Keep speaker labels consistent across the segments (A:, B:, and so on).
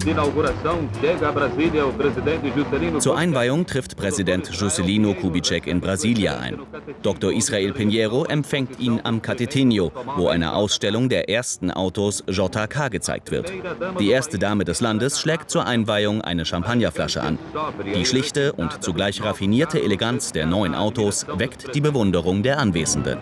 A: Zur Einweihung trifft Präsident Juscelino Kubitschek in Brasilia ein. Dr. Israel Pinheiro empfängt ihn am Catetinho, wo eine Ausstellung der ersten Autos JK gezeigt wird. Die erste Dame des Landes schlägt zur Einweihung eine Champagnerflasche an. Die schlichte und zugleich raffinierte Eleganz der neuen Autos weckt die Bewunderung der Anwesenden.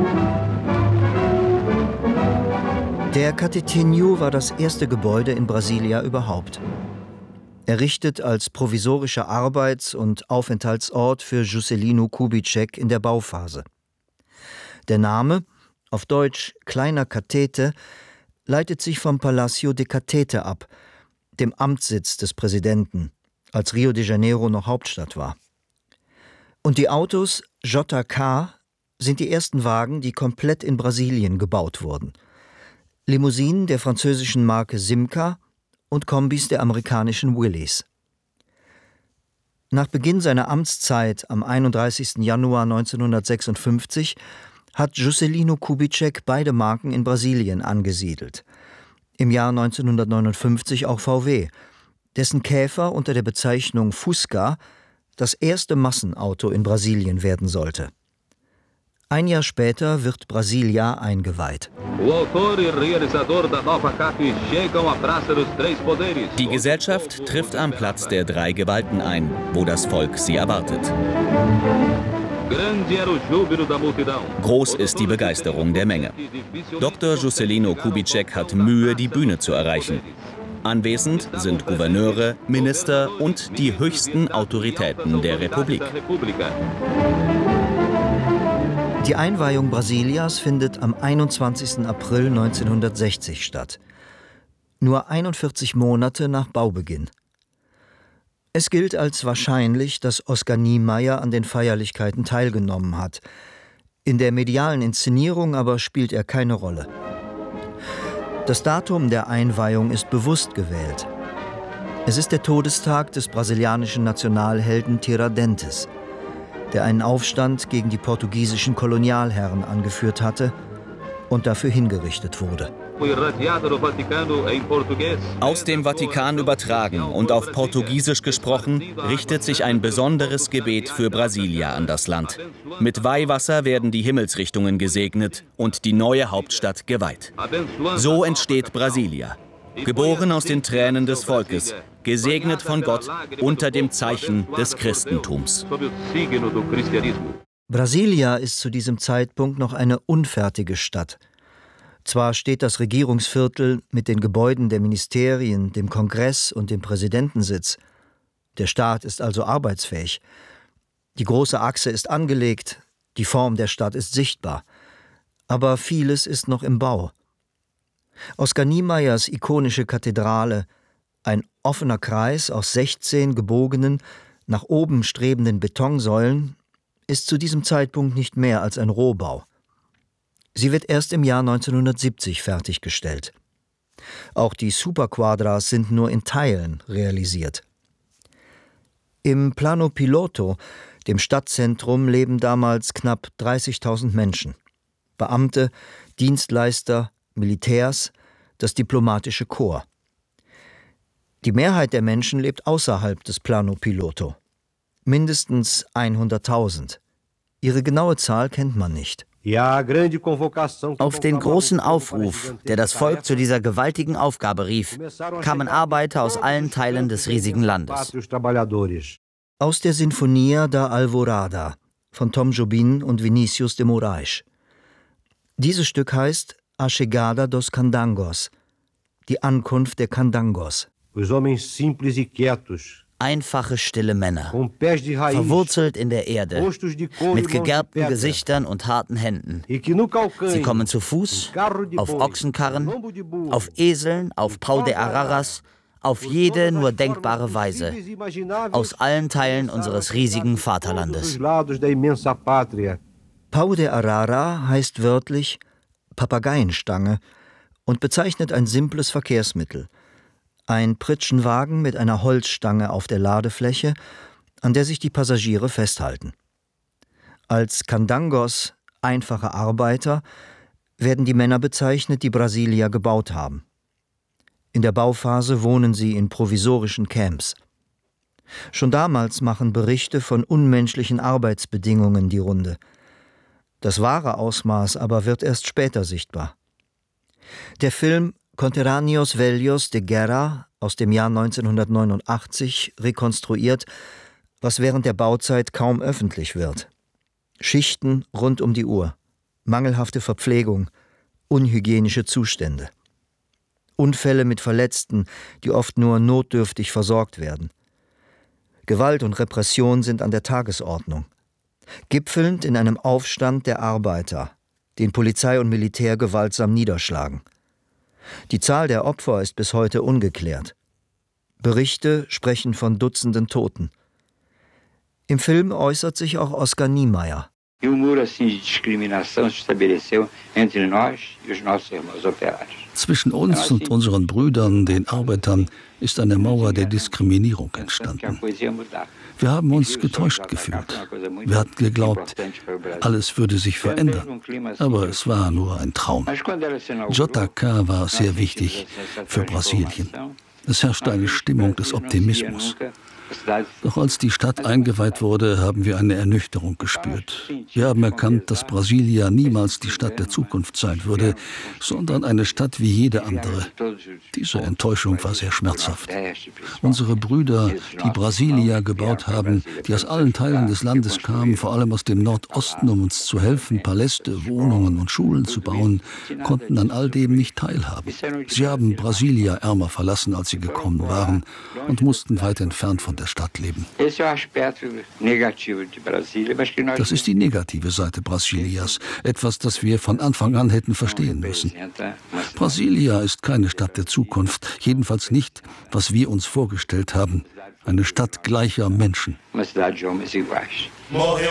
B: Der Catetinho war das erste Gebäude in Brasilia überhaupt. Errichtet als provisorischer Arbeits- und Aufenthaltsort für Juscelino Kubitschek in der Bauphase. Der Name, auf Deutsch Kleiner Catete, leitet sich vom Palacio de Catete ab, dem Amtssitz des Präsidenten, als Rio de Janeiro noch Hauptstadt war. Und die Autos JK sind die ersten Wagen, die komplett in Brasilien gebaut wurden. Limousinen der französischen Marke Simca und Kombis der amerikanischen Willys. Nach Beginn seiner Amtszeit am 31. Januar 1956 hat Juscelino Kubitschek beide Marken in Brasilien angesiedelt. Im Jahr 1959 auch VW, dessen Käfer unter der Bezeichnung Fusca das erste Massenauto in Brasilien werden sollte. Ein Jahr später wird Brasilia eingeweiht.
A: Die Gesellschaft trifft am Platz der drei Gewalten ein, wo das Volk sie erwartet. Groß ist die Begeisterung der Menge. Dr. Juscelino Kubitschek hat Mühe, die Bühne zu erreichen. Anwesend sind Gouverneure, Minister und die höchsten Autoritäten der Republik.
B: Die Einweihung Brasilias findet am 21. April 1960 statt. Nur 41 Monate nach Baubeginn. Es gilt als wahrscheinlich, dass Oscar Niemeyer an den Feierlichkeiten teilgenommen hat. In der medialen Inszenierung aber spielt er keine Rolle. Das Datum der Einweihung ist bewusst gewählt. Es ist der Todestag des brasilianischen Nationalhelden Tiradentes, der einen Aufstand gegen die portugiesischen Kolonialherren angeführt hatte und dafür hingerichtet wurde.
A: Aus dem Vatikan übertragen und auf Portugiesisch gesprochen, richtet sich ein besonderes Gebet für Brasilia an das Land. Mit Weihwasser werden die Himmelsrichtungen gesegnet und die neue Hauptstadt geweiht. So entsteht Brasilia. Geboren aus den Tränen des Volkes, gesegnet von Gott unter dem Zeichen des Christentums.
B: Brasilia ist zu diesem Zeitpunkt noch eine unfertige Stadt. Zwar steht das Regierungsviertel mit den Gebäuden der Ministerien, dem Kongress und dem Präsidentensitz. Der Staat ist also arbeitsfähig. Die große Achse ist angelegt, die Form der Stadt ist sichtbar. Aber vieles ist noch im Bau. Oscar Niemeyers ikonische Kathedrale, ein offener Kreis aus 16 gebogenen, nach oben strebenden Betonsäulen, ist zu diesem Zeitpunkt nicht mehr als ein Rohbau. Sie wird erst im Jahr 1970 fertiggestellt. Auch die Superquadras sind nur in Teilen realisiert. Im Plano Piloto, dem Stadtzentrum, leben damals knapp 30.000 Menschen. Beamte, Dienstleister, Militärs, das diplomatische Korps. Die Mehrheit der Menschen lebt außerhalb des Plano Piloto. Mindestens 100.000. Ihre genaue Zahl kennt man nicht.
C: Auf den großen Aufruf, der das Volk zu dieser gewaltigen Aufgabe rief, kamen Arbeiter aus allen Teilen des riesigen Landes.
B: Aus der Sinfonia da Alvorada von Tom Jobim und Vinícius de Moraes. Dieses Stück heißt A Chegada dos Candangos, die Ankunft der Candangos.
C: Einfache, stille Männer, verwurzelt in der Erde, mit gegerbten Gesichtern und harten Händen. Sie kommen zu Fuß, auf Ochsenkarren, auf Eseln, auf Pau de Araras, auf jede nur denkbare Weise, aus allen Teilen unseres riesigen Vaterlandes.
B: Pau de Arara heißt wörtlich Papageienstange und bezeichnet ein simples Verkehrsmittel. Ein Pritschenwagen mit einer Holzstange auf der Ladefläche, an der sich die Passagiere festhalten. Als Candangos, einfache Arbeiter, werden die Männer bezeichnet, die Brasilia gebaut haben. In der Bauphase wohnen sie in provisorischen Camps. Schon damals machen Berichte von unmenschlichen Arbeitsbedingungen die Runde. Das wahre Ausmaß aber wird erst später sichtbar. Der Film Conterrâneos Velhos de Guerra aus dem Jahr 1989 rekonstruiert, was während der Bauzeit kaum öffentlich wird. Schichten rund um die Uhr, mangelhafte Verpflegung, unhygienische Zustände. Unfälle mit Verletzten, die oft nur notdürftig versorgt werden. Gewalt und Repression sind an der Tagesordnung. Gipfelnd in einem Aufstand der Arbeiter, den Polizei und Militär gewaltsam niederschlagen. Die Zahl der Opfer ist bis heute ungeklärt. Berichte sprechen von Dutzenden Toten. Im Film äußert sich auch Oscar Niemeyer.
D: Zwischen uns und unseren Brüdern, den Arbeitern, ist eine Mauer der Diskriminierung entstanden. Wir haben uns getäuscht gefühlt. Wir hatten geglaubt, alles würde sich verändern. Aber es war nur ein Traum. JK war sehr wichtig für Brasilien. Es herrschte eine Stimmung des Optimismus. Doch als die Stadt eingeweiht wurde, haben wir eine Ernüchterung gespürt. Wir haben erkannt, dass Brasilia niemals die Stadt der Zukunft sein würde, sondern eine Stadt wie jede andere. Diese Enttäuschung war sehr schmerzhaft. Unsere Brüder, die Brasilia gebaut haben, die aus allen Teilen des Landes kamen, vor allem aus dem Nordosten, um uns zu helfen, Paläste, Wohnungen und Schulen zu bauen, konnten an all dem nicht teilhaben. Sie haben Brasilia ärmer verlassen, als sie gekommen waren, und mussten weit entfernt von der Stadt leben. Das ist die negative Seite Brasilias, etwas, das wir von Anfang an hätten verstehen müssen. Brasilia ist keine Stadt der Zukunft, jedenfalls nicht, was wir uns vorgestellt haben. Eine Stadt gleicher Menschen.